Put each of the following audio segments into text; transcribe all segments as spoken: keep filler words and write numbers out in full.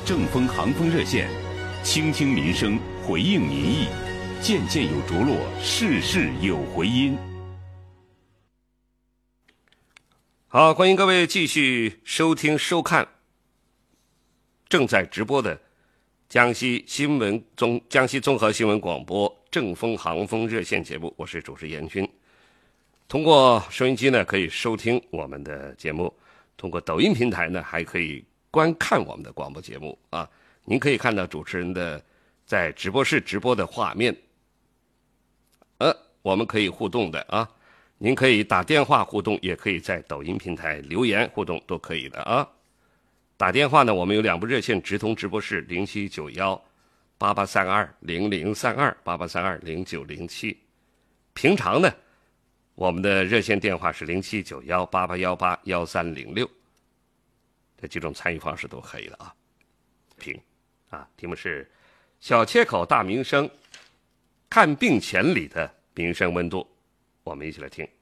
正风航风热线，倾听民生，回应民意，件件有着落，事事有回音。 好，欢迎各位继续收听收看正在直播的江西新闻综江西综合新闻广播正风航风热线节目，我是主持严军。通过收音机呢可以收听我们的节目，通过抖音平台呢还可以观看我们的广播节目啊。您可以看到主持人的在直播室直播的画面，呃，我们可以互动的啊。您可以打电话互动，也可以在抖音平台留言互动，都可以的啊。打电话呢，我们有两部热线直通直播室，零七九幺八八三二零零三二八八三二零九零七。平常呢，我们的热线电话是零七九幺八八幺八幺三零六，这几种参与方式都可以了啊。评啊，题目是小切口大民生，看病前里的民生温度。我们一起来听。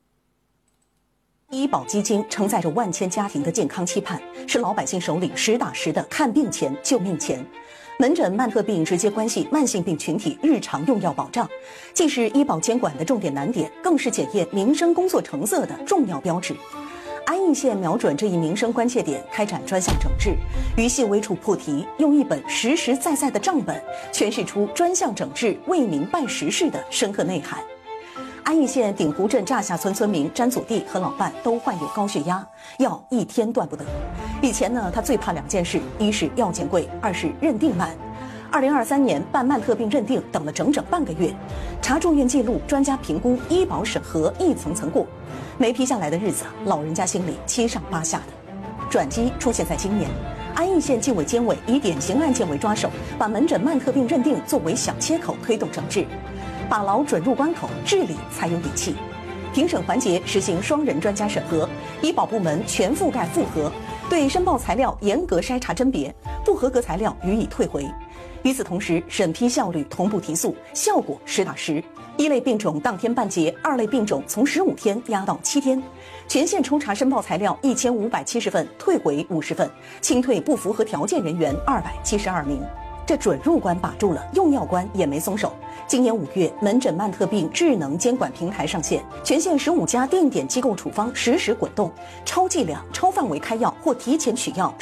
医保基金承载着万千家庭的健康期盼，是老百姓手里实打实的看病钱、救命钱。门诊慢特病直接关系慢性病群体日常用药保障，既是医保监管的重点难点，更是检验民生工作成色的重要标志。安义县瞄准这一民生关切点，开展专项整治，于细微处破题，用一本实实在在的账本，诠释出专项整治为民办实事的深刻内涵。安义县鼎湖镇乍下村村民詹祖地和老伴都患有高血压，药一天断不得。以前呢，他最怕两件事，一是药钱贵，二是认定慢。二零二三年办慢特病认定等了整整半个月，查住院记录、专家评估、医保审核一层层过，没批下来的日子，老人家心里七上八下的。转机出现在今年，安义县纪委监委以典型案件为抓手，把门诊慢特病认定作为小切口推动整治。把牢准入关口，治理才有底气。评审环节实行双人专家审核，医保部门全覆盖复核，对申报材料严格筛查甄别，不合格材料予以退回。与此同时，审批效率同步提速，效果实打实。一类病种当天办结，二类病种从十五天压到七天。全县抽查申报材料一千五百七十份，退回五十份，清退不符合条件人员二百七十二名。这准入关把住了，用药关也没松手。今年五月，门诊慢特病智能监管平台上线，全县十五家定点机构处方实时滚动，超剂量、超范围开药或提前取药